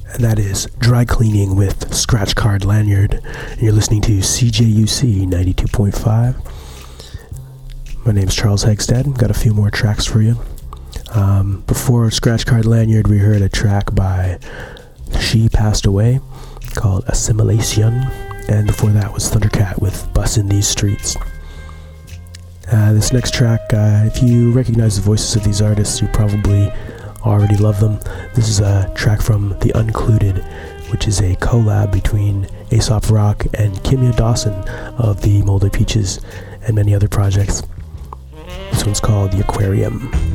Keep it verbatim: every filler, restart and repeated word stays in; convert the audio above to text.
and that is Dry Cleaning with Scratch Card Lanyard, and you're listening to C J U C ninety-two point five. My name's Charles Hegstad. Got a few more tracks for you. Um, before Scratch Card Lanyard, we heard a track by She Passed Away called Assimilation, and before that was Thundercat with Bussin' These Streets. Uh, this next track, uh, if you recognize the voices of these artists, you probably already love them. This is a track from The Uncluded, which is a collab between Aesop Rock and Kimya Dawson of the Moldy Peaches and many other projects. This one's called The Aquarium.